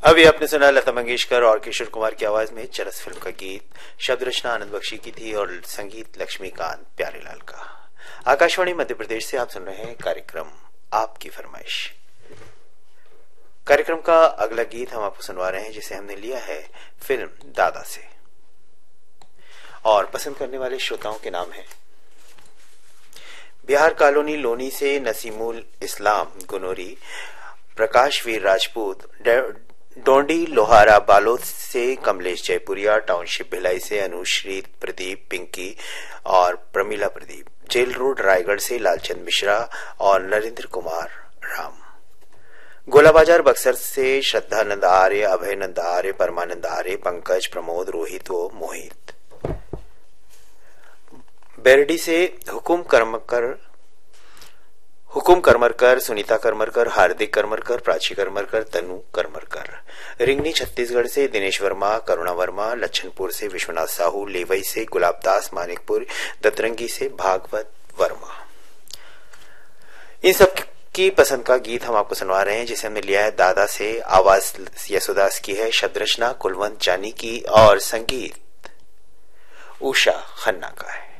अभी आपने सुना लता मंगेशकर और किशोर कुमार की आवाज में चरस फिल्म का गीत। शब्द रचना आनंद बख्शी की थी और संगीत लक्ष्मीकांत प्यारेलाल का। आकाशवाणी मध्य प्रदेश से आप सुन रहे हैं कार्यक्रम आपकी फरमाइश। कार्यक्रम का अगला गीत हम आपको सुनवा रहे हैं, जिसे हमने लिया है फिल्म दादा से। और पसंद करने वाले श्रोताओं के नाम है बिहार कॉलोनी लोनी से नसीमुल इस्लाम गुनोरी, प्रकाश वीर राजपूत, डोंडी लोहारा बालोद से कमलेश जयपुरिया, टाउनशिप भिलाई से अनुश्री प्रदीप पिंकी और प्रमिला प्रदीप, जेल रोड रायगढ़ से लालचंद मिश्रा और नरेंद्र कुमार राम, गोला बाजार बक्सर से श्रद्धानंद आर्य, अभयनंद आर्य, परमानंद आर्य, पंकज, प्रमोद, रोहित व मोहित, बेरडी से हुकुम करमरकर, सुनीता करमरकर, हार्दिक करमरकर, प्राची करमरकर, तनु करमरकर, रिंगनी छत्तीसगढ़ से दिनेश वर्मा, करुणा वर्मा, लच्छनपुर से विश्वनाथ साहू, लेवई से गुलाबदास, मानिकपुर, दतरंगी से भागवत वर्मा। इन सब की पसंद का गीत हम आपको सुनवा रहे हैं, जिसे हमने लिया है दादा से। आवाज यशोदास की है, शब्द रचना कुलवंत जानी की और संगीत उषा खन्ना का है।